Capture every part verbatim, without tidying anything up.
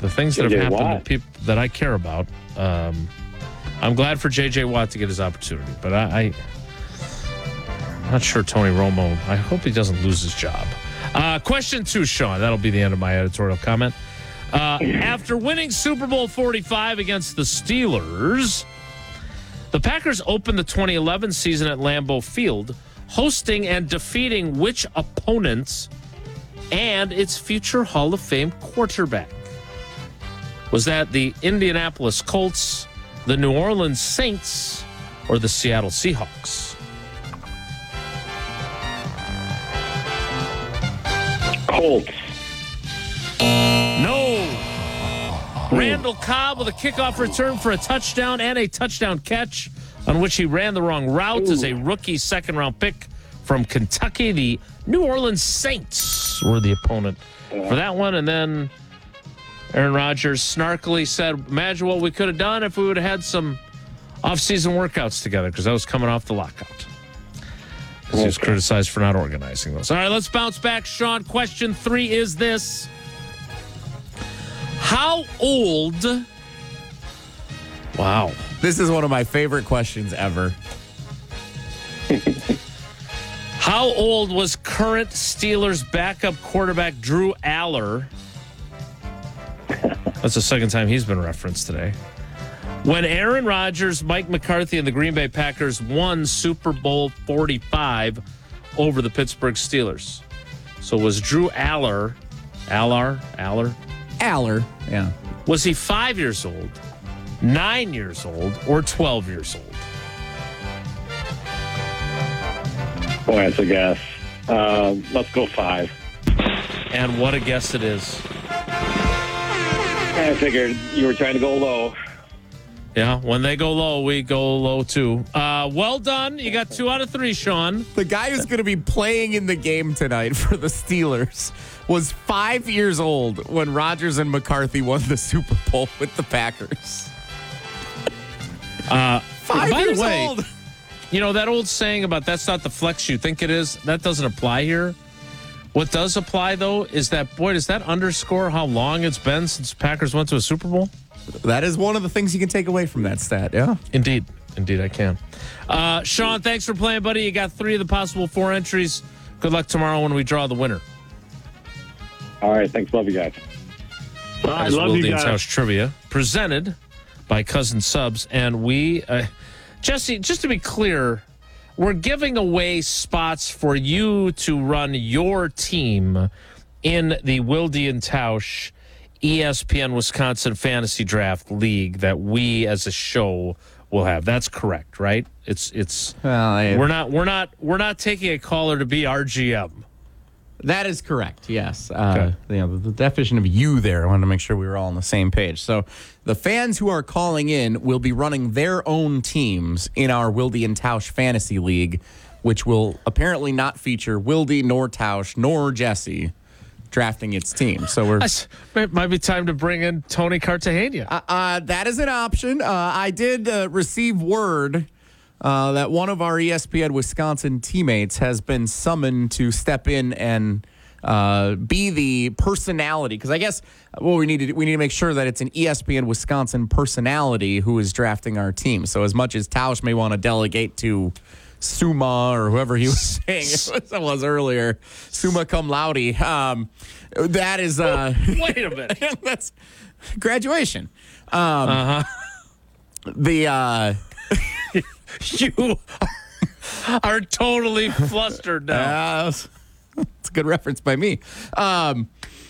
the things that J J have happened Watt. to people that I care about. Um, I'm glad for J J Watt to get his opportunity, but I, I, I'm not sure Tony Romo. I hope he doesn't lose his job. Uh, question two, Sean. That'll be the end of my editorial comment. Uh, after winning Super Bowl forty-five against the Steelers, the Packers opened the twenty eleven season at Lambeau Field, hosting and defeating which opponents and its future Hall of Fame quarterback? Was that the Indianapolis Colts, the New Orleans Saints, or the Seattle Seahawks? Colts. No. Randall Cobb with a kickoff return for a touchdown and a touchdown catch on which he ran the wrong route Ooh. as a rookie second-round pick from Kentucky. The New Orleans Saints were the opponent Yeah. for that one. And then Aaron Rodgers snarkily said, imagine what we could have done if we would have had some off-season workouts together, because that was coming off the lockout. Because he was Okay. criticized for not organizing those. All right, let's bounce back, Sean. Question three is this. How old... Wow. This is one of my favorite questions ever. How old was current Steelers backup quarterback Drew Aller? That's the second time he's been referenced today. When Aaron Rodgers, Mike McCarthy, and the Green Bay Packers won Super Bowl forty-five over the Pittsburgh Steelers. So was Drew Aller, Aller, Aller, Aller, yeah. was he five years old, nine years old, or twelve years old? Boy, that's a guess. Uh, let's go five. And what a guess it is. I figured you were trying to go low. Yeah, when they go low, we go low too. Uh, well done. You got two out of three, Sean. The guy who's going to be playing in the game tonight for the Steelers was five years old when Rodgers and McCarthy won the Super Bowl with the Packers. Uh, Five by years the way, old. you know, that old saying about that's not the flex you think it is, that doesn't apply here. What does apply, though, is that, boy, does that underscore how long it's been since Packers went to a Super Bowl? That is one of the things you can take away from that stat, yeah. Indeed. Indeed, I can. Uh, Sean, thanks for playing, buddy. You got three of the possible four entries. Good luck tomorrow when we draw the winner. All right, thanks. Love you guys. That is Will Dean's House Trivia, presented by Cousin Subs. And we, uh, Jesse, just to be clear, we're giving away spots for you to run your team in the Wilde and Tausch E S P N Wisconsin Fantasy Draft League that we as a show will have. That's correct, right? It's it's Well, I- we're not we're not we're not taking a caller to be R G M. That is correct, yes. Uh, you know, the definition of you there, I wanted to make sure we were all on the same page. So the fans who are calling in will be running their own teams in our Wilde and Tausch Fantasy League, which will apparently not feature Wilde nor Tausch nor Jesse drafting its team. So we're... It might be time to bring in Tony Cartagena. Uh, uh, that is an option. Uh, I did uh, receive word uh, that one of our E S P N Wisconsin teammates has been summoned to step in and uh, be the personality. Because I guess what we need to do, we need to make sure that it's an E S P N Wisconsin personality who is drafting our team. So as much as Tausch may want to delegate to Summa or whoever he was saying it was earlier, Summa cum laude. Um, that is uh, Wait a minute. that's graduation. Um, Uh-huh. The uh, You are totally flustered now. uh, it's a good reference by me. Um,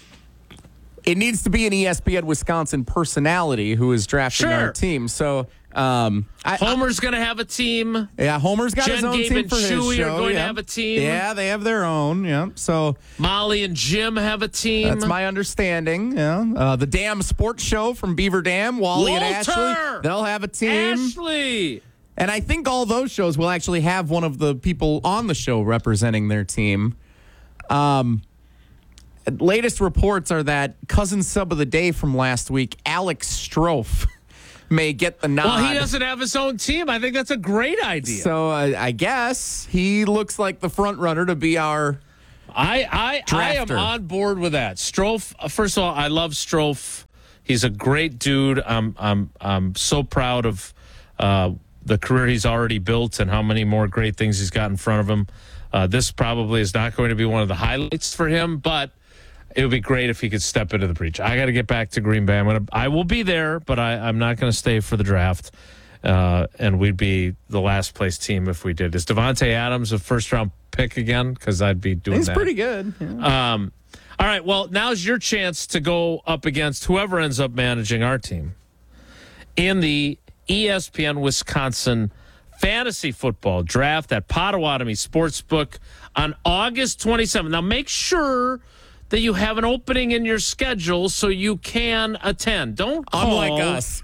it needs to be an E S P N Wisconsin personality who is drafting Sure. our team. So um, I, Homer's going to have a team. yeah, Homer's got Jen, his own Gabe, team and for his Chewy show. are going to yeah. have a team. Yeah, they have their own. Yeah, so Molly and Jim have a team. that's my understanding. Yeah, uh, the Dam Sports Show from Beaver Dam, Wally and Walter! Ashley, they'll have a team. Ashley. And I think all those shows will actually have one of the people on the show representing their team. Um, latest reports are that cousin sub of the day from last week, Alex Strofe, may get the nod. Well, he doesn't have his own team. I think that's a great idea. So uh, I guess he looks like the front runner to be our. I I, I am Drafter. on board with that. Strofe, uh, first of all, I love Strofe. He's a great dude. I'm I'm I'm so proud of uh, the career he's already built and how many more great things he's got in front of him. Uh, this probably is not going to be one of the highlights for him, but it would be great if he could step into the breach. I got to get back to Green Bay. I'm gonna, I will be there, but I, I'm not going to stay for the draft. Uh, and we'd be the last place team if we did. Is Devontae Adams a first round pick again? Because I'd be doing He's that. He's pretty good. Yeah. Um, all right. Well, now's your chance to go up against whoever ends up managing our team in the E S P N Wisconsin Fantasy Football Draft at Potawatomi Sportsbook on August twenty-seventh. Now, make sure that you have an opening in your schedule so you can attend. Don't call. Unlike us.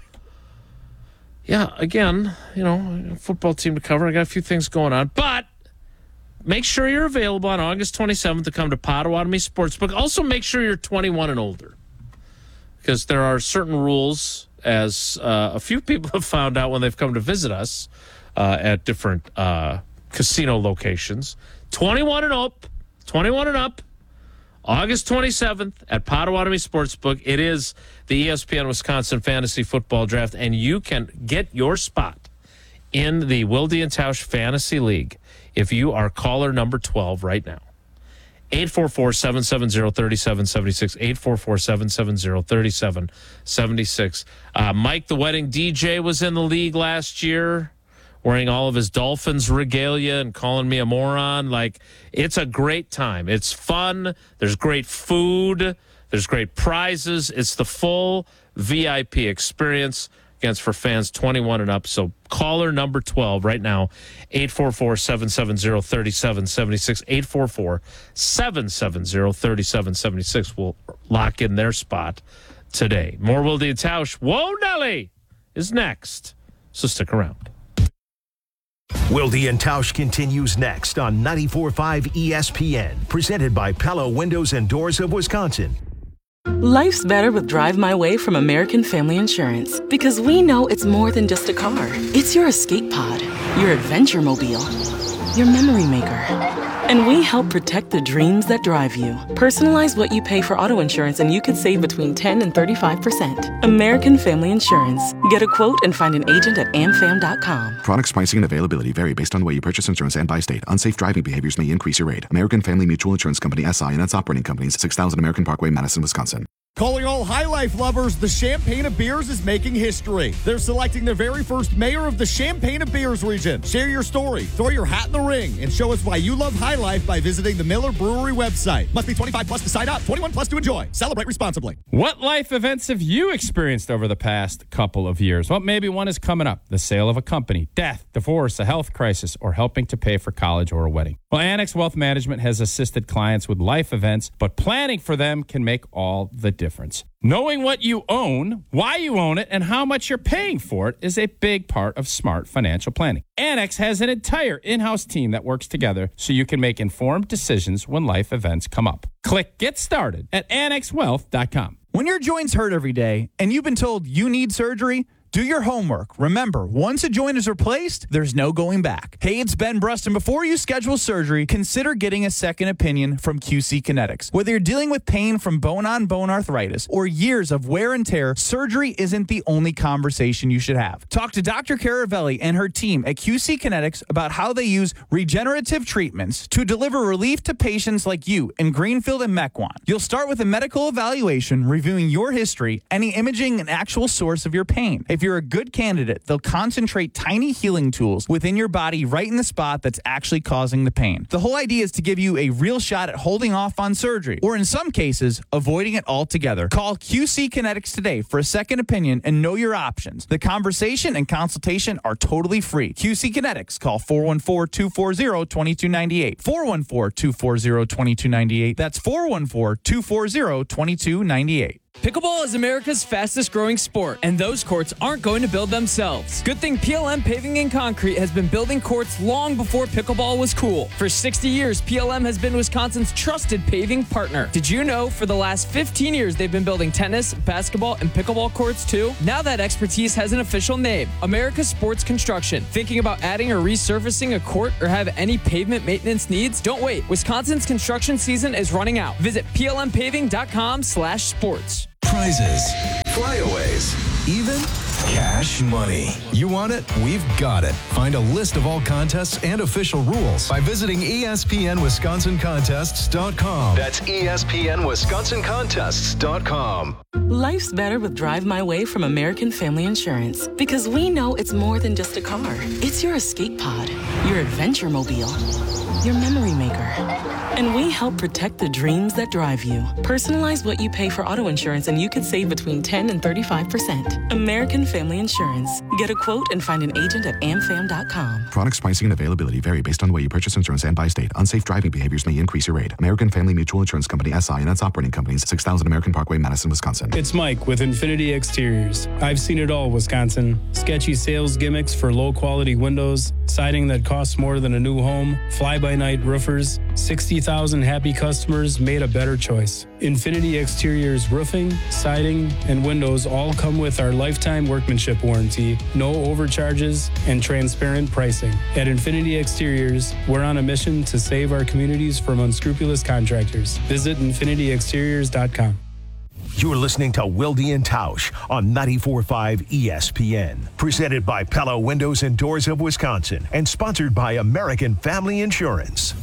Yeah, again, you know, football team to cover. I got a few things going on. But make sure you're available on August twenty-seventh to come to Potawatomi Sportsbook. Also, make sure you're twenty-one and older, because there are certain rules, as uh, a few people have found out when they've come to visit us uh, at different uh, casino locations. twenty-one and up, twenty-one and up. August twenty-seventh at Potawatomi Sportsbook. It is the E S P N Wisconsin Fantasy Football Draft, and you can get your spot in the Wilde and Tausch Fantasy League if you are caller number twelve right now. eight four four, seven seven zero, three seven seven six, eight four four, seven seven zero, three seven seven six. Uh, Mike, the wedding D J, was in the league last year, wearing all of his Dolphins regalia and calling me a moron. Like, it's a great time. It's fun. There's great food. There's great prizes. It's the full V I P experience against for fans twenty-one and up. So caller number twelve right now, eight four four, seven seven zero, three seven seven six, eight four four, seven seven zero, three seven seven six will lock in their spot today. More Wilde and Tausch. Whoa, Nelly is next. So stick around. Wilde and Tausch continues next on ninety-four point five E S P N, presented by Pella Windows and Doors of Wisconsin. Life's better with Drive My Way from American Family Insurance, because we know it's more than just a car. It's your escape pod, your adventure mobile, your memory maker. And we help protect the dreams that drive you. Personalize what you pay for auto insurance and you could save between ten and thirty-five percent. American Family Insurance. Get a quote and find an agent at am fam dot com. Products, pricing, and availability vary based on the way you purchase insurance and by state. Unsafe driving behaviors may increase your rate. American Family Mutual Insurance Company, S I and its operating companies, six thousand American Parkway, Madison, Wisconsin. Calling all High Life lovers, the Champaign of Beers is making history. They're selecting their very first mayor of the Champaign of Beers region. Share your story, throw your hat in the ring, and show us why you love High Life by visiting the Miller Brewery website. Must be twenty-five plus to sign up, twenty-one plus to enjoy. Celebrate responsibly. What life events have you experienced over the past couple of years? Well, maybe one is coming up. The sale of a company, death, divorce, a health crisis, or helping to pay for college or a wedding. Well, Annex Wealth Management has assisted clients with life events, but planning for them can make all the difference. Knowing what you own, why you own it, and how much you're paying for it is a big part of smart financial planning. Annex has an entire in-house team that works together so you can make informed decisions when life events come up. Click Get Started at annex wealth dot com. When your joints hurt every day and you've been told you need surgery, do your homework. Remember, once a joint is replaced, there's no going back. Hey, it's Ben Bruston. Before you schedule surgery, consider getting a second opinion from Q C Kinetics. Whether you're dealing with pain from bone-on-bone arthritis or years of wear and tear, surgery isn't the only conversation you should have. Talk to Doctor Caravelli and her team at Q C Kinetics about how they use regenerative treatments to deliver relief to patients like you in Greenfield and Mequon. You'll start with a medical evaluation, reviewing your history, any imaging, and actual source of your pain. If you're a good candidate, they'll concentrate tiny healing tools within your body right in the spot that's actually causing the pain. The whole idea is to give you a real shot at holding off on surgery, or in some cases, avoiding it altogether. Call Q C Kinetics today for a second opinion and know your options. The conversation and consultation are totally free. Q C Kinetics. Call four one four, two four zero, two two nine eight. four one four, two four zero, two two nine eight. That's four one four, two four zero, two two nine eight. Pickleball is America's fastest growing sport, and those courts aren't going to build themselves. Good thing P L M Paving and Concrete has been building courts long before pickleball was cool. For sixty years, P L M has been Wisconsin's trusted paving partner. Did you know for the last fifteen years they've been building tennis, basketball, and pickleball courts too? Now that expertise has an official name, America Sports Construction. Thinking about adding or resurfacing a court or have any pavement maintenance needs? Don't wait. Wisconsin's construction season is running out. Visit P L M paving dot com slash sports. prizes, flyaways, even cash money. You want it? We've got it. Find a list of all contests and official rules by visiting E S P N Wisconsin Contests dot com. That's E S P N Wisconsin Contests dot com. Life's better with Drive My Way from American Family Insurance because we know it's more than just a car. It's your escape pod, your adventure mobile, your memory maker. And we help protect the dreams that drive you. Personalize what you pay for auto insurance and you could save between ten and thirty-five percent. American Family Insurance. Get a quote and find an agent at am fam dot com. Products, pricing, and availability vary based on the way you purchase insurance and by state. Unsafe driving behaviors may increase your rate. American Family Mutual Insurance Company, S I and its operating companies, six thousand American Parkway, Madison, Wisconsin. It's Mike with Infinity Exteriors. I've seen it all, Wisconsin. Sketchy sales gimmicks for low-quality windows, siding that costs more than a new home, fly-by-night roofers. sixty thousand happy customers made a better choice. Infinity Exteriors roofing, siding, and windows all come with our lifetime workmanship warranty, no overcharges, and transparent pricing. At Infinity Exteriors, we're on a mission to save our communities from unscrupulous contractors. Visit infinity exteriors dot com. You're listening to Wilde and Tausch on ninety-four point five E S P N. Presented by Pella Windows and Doors of Wisconsin and sponsored by American Family Insurance.